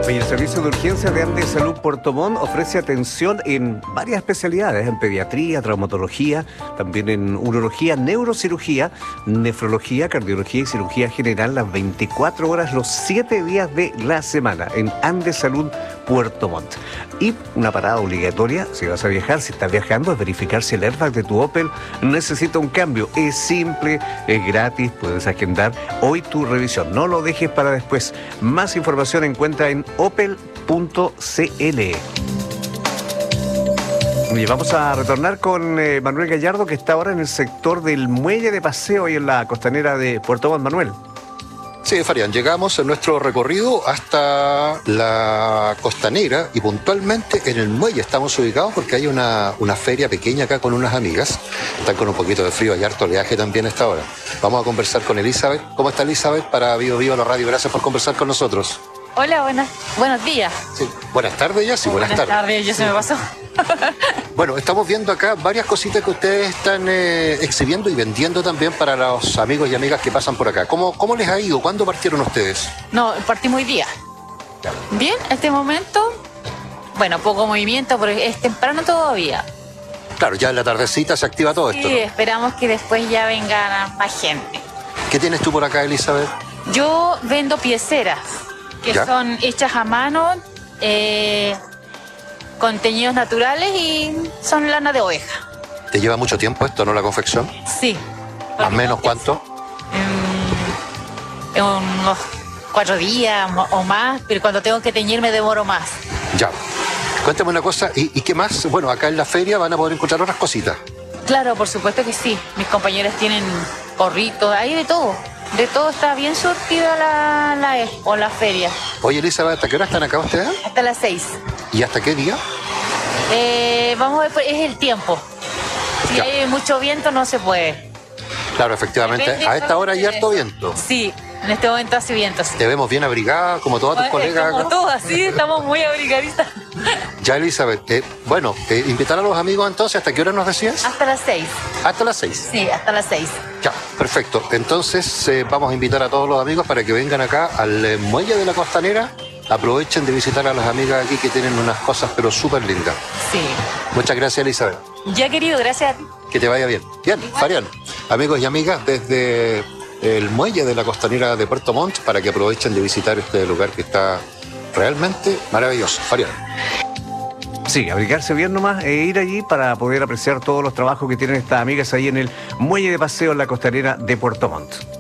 Y el Servicio de Urgencia de Andes Salud Puerto Montt ofrece atención en varias especialidades, en pediatría, traumatología, también en urología, neurocirugía, nefrología, cardiología y cirugía general las 24 horas, los 7 días de la semana en Andes Salud Puerto Montt. Y una parada obligatoria, si vas a viajar, si estás viajando, es verificar si el airbag de tu Opel necesita un cambio. Es simple, es gratis, puedes agendar hoy tu revisión. No lo dejes para después. Más información encuentra en opel.cl. Y vamos a retornar con Manuel Gallardo, que está ahora en el sector del muelle de paseo y en la costanera de Puerto Montt. Manuel. Sí, Farian, llegamos en nuestro recorrido hasta la costanera y puntualmente en el muelle estamos ubicados porque hay una feria pequeña acá con unas amigas. Están con un poquito de frío, hay harto oleaje también a esta hora. Vamos a conversar con Elizabeth. ¿Cómo está Elizabeth? Para Vivo Vivo la radio, gracias por conversar con nosotros. Hola, buenos días. Sí. Buenas tardes ya, sí, buenas tardes. Buenas tardes, ya se me pasó. Bueno, estamos viendo acá varias cositas que ustedes están exhibiendo y vendiendo también para los amigos y amigas que pasan por acá. ¿Cómo les ha ido? ¿Cuándo partieron ustedes? No, partimos hoy día. Bien, este momento, bueno, poco movimiento, pero es temprano todavía. Claro, ya en la tardecita se activa todo esto, Sí, ¿no? esperamos que después ya venga más gente. ¿Qué tienes tú por acá, Elizabeth? Yo vendo pieceras, que ¿Ya? son hechas a mano, con teñidos naturales y son lana de oveja. ¿Te lleva mucho tiempo esto, no, la confección? Sí. ¿Más o menos cuánto? En unos 4 días o más, pero cuando tengo que teñir me demoro más. Ya. Cuéntame una cosa, ¿y qué más? Bueno, acá en la feria van a poder encontrar otras cositas. Claro, por supuesto que sí. Mis compañeras tienen gorritos, hay de todo. De todo, está bien surtida la feria. Oye, Elizabeth, ¿hasta qué hora están acá ustedes? Hasta las 6. ¿Y hasta qué día? Vamos a ver, pues, es el tiempo. Si Ya. hay mucho viento no se puede. Claro, efectivamente, Depende a esta hora hay de harto eso. viento. Sí, en este momento hace viento, sí. Te vemos bien abrigada, como todos tus colegas Como acá. todas, sí, estamos muy abrigaditas. Ya, Elizabeth, invitar a los amigos entonces, ¿hasta qué hora nos decías? Hasta las 6. Hasta las 6. Sí, hasta las 6. Ya, perfecto. Entonces vamos a invitar a todos los amigos para que vengan acá al muelle de la costanera. Aprovechen de visitar a las amigas aquí que tienen unas cosas pero súper lindas. Sí. Muchas gracias, Elizabeth. Ya, querido, gracias a ti. Que te vaya bien. Bien, Farian, amigos y amigas desde el muelle de la costanera de Puerto Montt para que aprovechen de visitar este lugar que está realmente maravilloso. Farian. Sí, abrigarse bien nomás e ir allí para poder apreciar todos los trabajos que tienen estas amigas ahí en el muelle de paseo en la costanera de Puerto Montt.